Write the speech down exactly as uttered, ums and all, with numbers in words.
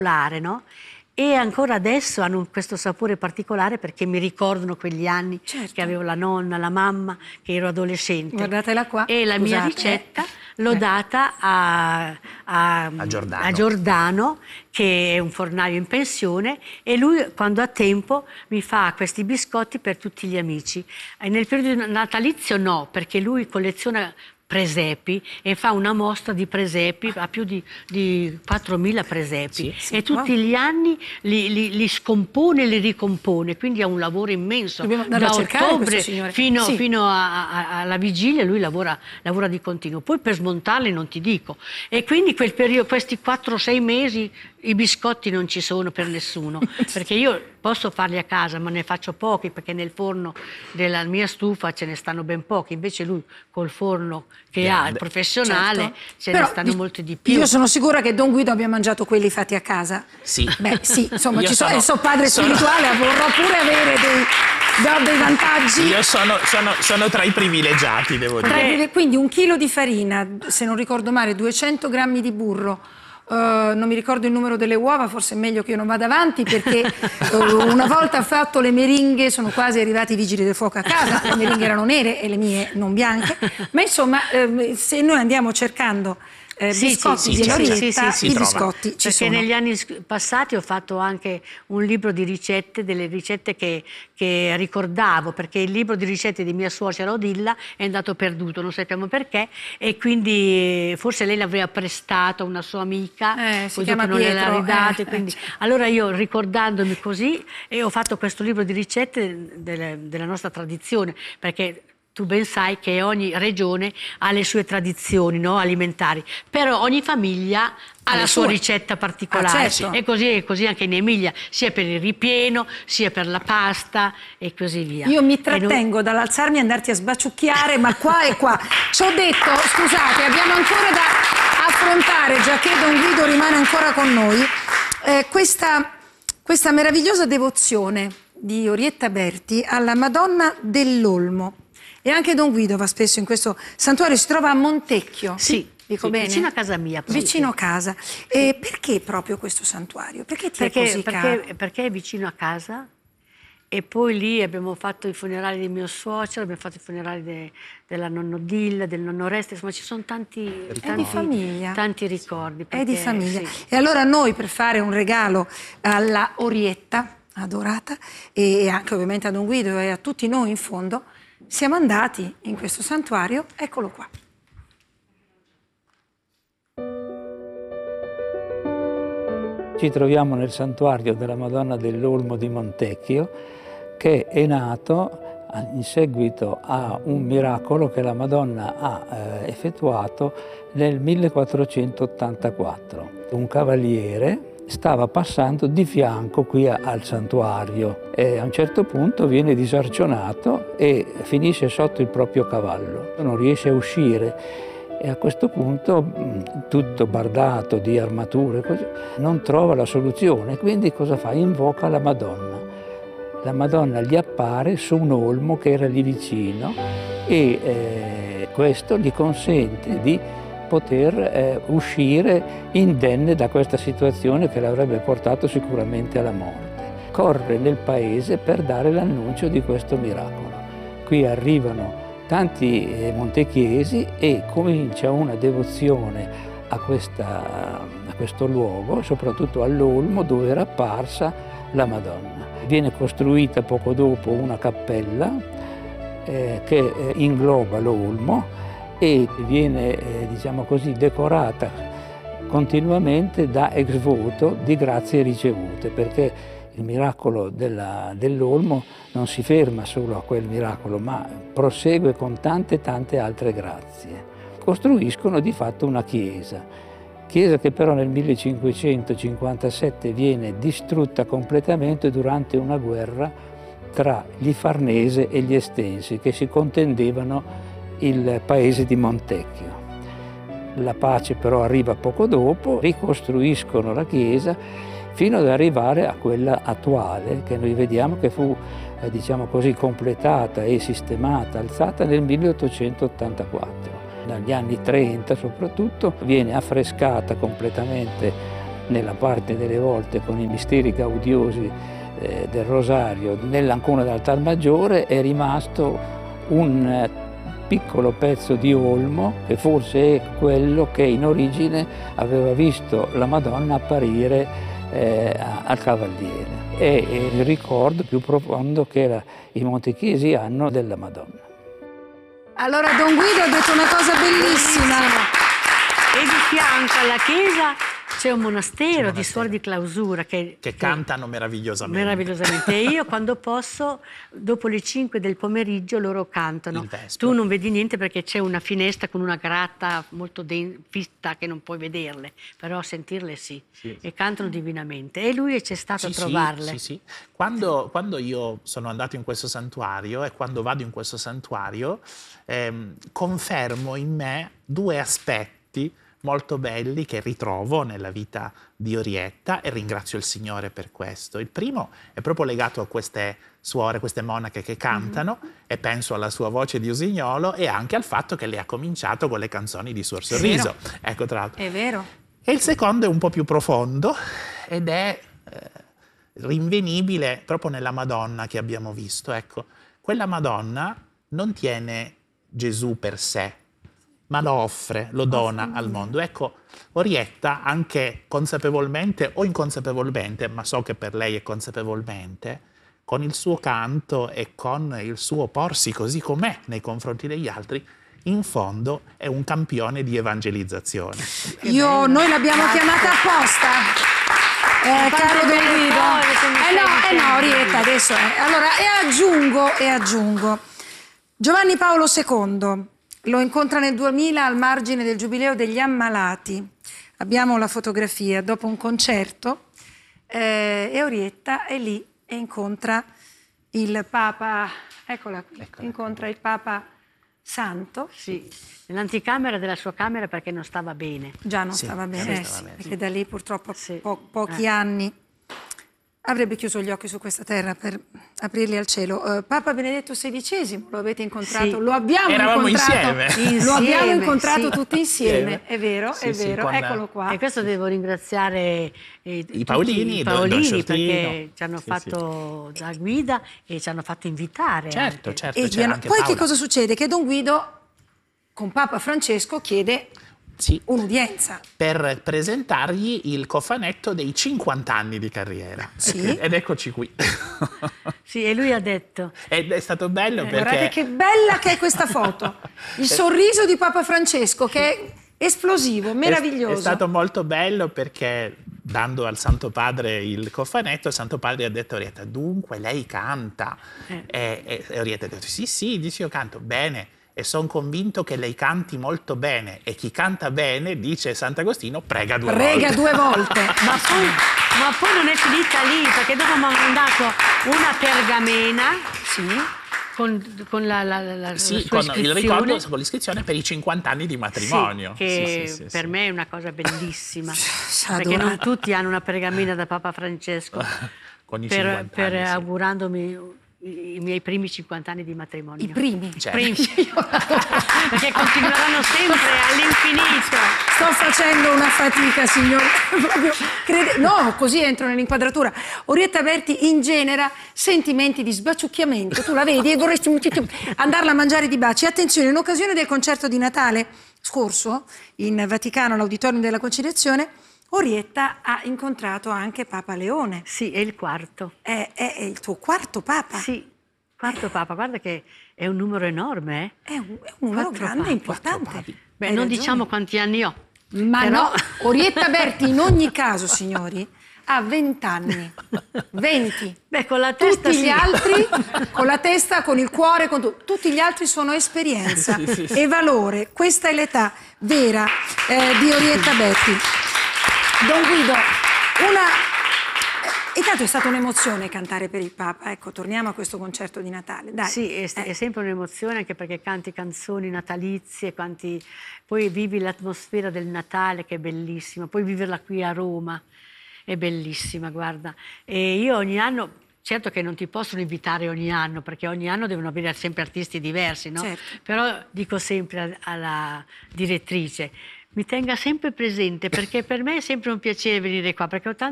no? E ancora adesso hanno questo sapore particolare perché mi ricordano quegli anni certo. che avevo la nonna, la mamma, che ero adolescente. Guardatela qua. E la Scusate, mia ricetta eh. l'ho eh. data a, a, a, Giordano. a Giordano, che è un fornaio in pensione, e lui quando ha tempo mi fa questi biscotti per tutti gli amici. E nel periodo natalizio no, perché lui colleziona presepi e fa una mostra di presepi, ha più di, di quattromila presepi, sì, sì. e tutti wow. gli anni li, li, li scompone e li ricompone, quindi ha un lavoro immenso. Dobbiamo da a ottobre fino, sì. fino a, a, alla vigilia lui lavora, lavora di continuo, poi per smontarli non ti dico. E quindi quel periodo, questi quattro sei mesi i biscotti non ci sono per nessuno, perché io posso farli a casa ma ne faccio pochi, perché nel forno della mia stufa ce ne stanno ben pochi, invece lui col forno che Grande. ha, il professionale, certo. ce Però, ne stanno molti di più. Io sono sicura che Don Guido abbia mangiato quelli fatti a casa. Sì. Beh sì, insomma, Io ci sono, so, so padre sono... spirituale, vorrò pure avere dei, dei vantaggi. Io sono, sono, sono tra i privilegiati, devo dire. Tra, quindi un chilo di farina, se non ricordo male, duecento grammi di burro, Uh, non mi ricordo il numero delle uova, forse è meglio che io non vada avanti, perché uh, una volta fatto le meringhe sono quasi arrivati i vigili del fuoco a casa, le meringhe erano nere e le mie non bianche, ma insomma uh, se noi andiamo cercando eh, Sì, biscotti sì, di sì, Lorietta, sì, sì, sì, i si biscotti ci perché sono. negli anni passati ho fatto anche un libro di ricette, delle ricette che, che ricordavo, perché il libro di ricette di mia suocera Odilla è andato perduto, non sappiamo perché, e quindi forse lei l'aveva prestato a una sua amica, Eh, si poi chiama dopo non gliel'ha Pietro, ridato, eh, quindi... eh, Allora io, ricordandomi così, e ho fatto questo libro di ricette delle, della nostra tradizione, perché tu ben sai che ogni regione ha le sue tradizioni, no, alimentari, però ogni famiglia ha la sua ricetta particolare. Ah, certo. E così, e così anche in Emilia, sia per il ripieno, sia per la pasta e così via. Io mi trattengo noi... dall'alzarmi e andarti a sbaciucchiare, ma qua e qua. Ci ho detto, scusate, abbiamo ancora da affrontare, già che Don Guido rimane ancora con noi, eh, questa, questa meravigliosa devozione di Orietta Berti alla Madonna dell'Olmo. E anche Don Guido va spesso in questo santuario, si trova a Montecchio. Sì, dico sì, bene? vicino a casa mia. Vicino sì. a casa. E perché proprio questo santuario? Perché ti perché, è così perché, caro? Perché è vicino a casa, e poi lì abbiamo fatto i funerali di mio suocero, abbiamo fatto i funerali de, della nonno Dilla, del nonno Oreste, insomma ci sono tanti, tanti, di famiglia. tanti ricordi. Perché, è di famiglia. Sì. E allora noi, per fare un regalo alla Orietta adorata, e anche ovviamente a Don Guido e a tutti noi in fondo, siamo andati in questo santuario, eccolo qua. Ci troviamo nel santuario della Madonna dell'Olmo di Montecchio, che è nato in seguito a un miracolo che la Madonna ha eh, effettuato nel millequattrocentottantaquattro. Un cavaliere stava passando di fianco qui al santuario e a un certo punto viene disarcionato e finisce sotto il proprio cavallo. Non riesce a uscire e a questo punto, tutto bardato di armature, così, non trova la soluzione. Quindi cosa fa? Invoca la Madonna. La Madonna gli appare su un olmo che era lì vicino e eh, questo gli consente di poter eh, uscire indenne da questa situazione che l'avrebbe portato sicuramente alla morte. Corre nel paese per dare l'annuncio di questo miracolo. Qui arrivano tanti eh, montechiesi e comincia una devozione a, questa, a questo luogo, soprattutto all'olmo dove era apparsa la Madonna. Viene costruita poco dopo una cappella eh, che eh, ingloba l'olmo e viene, eh, diciamo così, decorata continuamente da ex voto di grazie ricevute, perché il miracolo dell'olmo non si ferma solo a quel miracolo, ma prosegue con tante tante altre grazie. Costruiscono di fatto una chiesa, chiesa che però nel millecinquecentocinquantasette viene distrutta completamente durante una guerra tra gli Farnese e gli Estensi, che si contendevano il paese di Montecchio. La pace però arriva poco dopo, ricostruiscono la chiesa fino ad arrivare a quella attuale, che noi vediamo che fu, eh, diciamo così, completata e sistemata, alzata nel milleottocentottantaquattro. Negli anni trenta soprattutto viene affrescata completamente nella parte delle volte con i misteri gaudiosi eh, del Rosario nell'ancona dell'altar maggiore, è rimasto un eh, piccolo pezzo di olmo che forse è quello che in origine aveva visto la Madonna apparire eh, al Cavaliere. È il ricordo più profondo che la, i montechiesi hanno della Madonna. Allora Don Guido ha detto una cosa bellissima. E di fianco alla chiesa c'è un monastero, monastero di suori di clausura che, Che cantano meravigliosamente. meravigliosamente. E io quando posso, dopo le cinque del pomeriggio, loro cantano. Il Vespro. Tu non vedi niente perché c'è una finestra con una grata molto den- fitta che non puoi vederle, però sentirle sì. Sì. E cantano divinamente. E lui c'è stato Sì, a trovarle. Sì, sì, sì. Quando, quando io sono andato in questo santuario e quando vado in questo santuario, ehm, confermo in me due aspetti molto belli che ritrovo nella vita di Orietta e ringrazio il Signore per questo. Il primo è proprio legato a queste suore, queste monache che cantano, mm-hmm. e penso alla sua voce di usignolo e anche al fatto che lei ha cominciato con le canzoni di Suor Sorriso. Ecco, tra l'altro. È vero. E il secondo è un po' più profondo ed è eh, rinvenibile proprio nella Madonna che abbiamo visto. Ecco, quella Madonna non tiene Gesù per sé, ma lo offre, lo dona al mondo. Ecco, Orietta, anche consapevolmente o inconsapevolmente, ma so che per lei è consapevolmente, con il suo canto e con il suo porsi così com'è nei confronti degli altri, in fondo è un campione di evangelizzazione. Io, noi l'abbiamo chiamata apposta. Eh, caro Don Guido. Eh no, eh no, Orietta, adesso è. Allora, e aggiungo, e aggiungo. Giovanni Paolo secondo. Lo incontra nel duemila al margine del Giubileo degli Ammalati. Abbiamo la fotografia dopo un concerto eh, e Orietta è lì e incontra il Papa, eccola qui, eccola. Incontra il Papa Santo. Sì, nell'anticamera della sua camera perché non stava bene. Già non sì, stava bene, eh, stava sì, bene. perché da lì purtroppo sì. po pochi eh. anni avrebbe chiuso gli occhi su questa terra per aprirli al cielo. Uh, Papa Benedetto sedicesimo, lo avete incontrato? Sì. Lo abbiamo Eravamo incontrato insieme. Lo abbiamo Insieme, incontrato sì. tutti insieme, Insieme. è vero, Sì, è sì, vero, con- eccolo qua. E questo devo ringraziare eh, tutti Paolini, i Don- Don Paolini Sciortino. perché ci hanno Sì, fatto da guida e ci hanno fatto invitare. Certo, anche. certo, E c'era piano- anche poi Paola. che cosa succede? Che Don Guido con Papa Francesco chiede Sì, un'udienza. per presentargli il cofanetto dei cinquanta anni di carriera. Sì. Ed eccoci qui. Sì, e lui ha detto, Ed è stato bello perché... Guardate che bella che è questa foto. Il sorriso di Papa Francesco che è esplosivo, meraviglioso. È, è stato molto bello perché dando al Santo Padre il cofanetto, il Santo Padre ha detto a Orietta, dunque lei canta? Eh. E, e, e Orietta ha detto, sì, sì, dice io canto bene e sono convinto che lei canti molto bene e chi canta bene, dice Sant'Agostino, prega due Prega volte. due volte. ma poi, ma poi non è finita lì perché dopo mi ha mandato una pergamena Sì. con, con la, la, la, la Sì, sua con il iscrizione. ricordo, con l'iscrizione per i cinquanta anni di matrimonio. Sì, che Sì, sì, sì, per sì. me è una cosa bellissima, Adorata. perché non tutti hanno una pergamena da Papa Francesco Con i per, cinquanta per anni, sì. augurandomi i, i miei primi cinquanta anni di matrimonio. I primi. Certo. Primi. Perché continueranno sempre all'infinito. Sto facendo una fatica, signore. Proprio, crede... No, così entro nell'inquadratura. Orietta Berti ingenera sentimenti di sbaciucchiamento. Tu la vedi e vorresti andarla a mangiare di baci. Attenzione, in occasione del concerto di Natale scorso, in Vaticano, all'Auditorium della Conciliazione, Orietta ha incontrato anche Papa Leone. Sì, è il quarto. È, è- è il tuo quarto Papa. Sì, quarto Papa. Guarda che è un numero enorme. Eh? È un, è un numero Quattro grande, papi, importante. quattro papi. Beh, Hai non ragione. diciamo quanti anni ho. Ma Però- no, Orietta Berti in ogni caso, signori, ha vent'anni. venti. Beh, con la testa Tutti gli sì. altri, con la testa, con il cuore, con tu- tutti gli altri sono esperienza Sì, sì, sì. e valore. Questa è l'età vera eh, di Orietta Berti. Don Guido, una... eh, Intanto è stata un'emozione cantare per il Papa. Ecco, torniamo a questo concerto di Natale. Dai. Sì, è, Eh. è sempre un'emozione anche perché canti canzoni natalizie, quanti... poi vivi l'atmosfera del Natale che è bellissima, poi viverla qui a Roma è bellissima, guarda. E io ogni anno, certo che non ti possono invitare ogni anno perché ogni anno devono avere sempre artisti diversi, no? Certo. Però dico sempre a- alla direttrice, mi tenga sempre presente, perché per me è sempre un piacere venire qua, perché ho